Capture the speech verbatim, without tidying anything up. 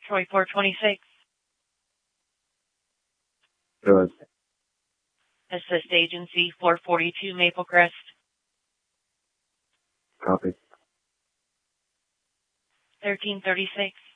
Troy four twenty-six. Good. Assist Agency four forty-two Maple Crest. Copy. thirteen thirty-six.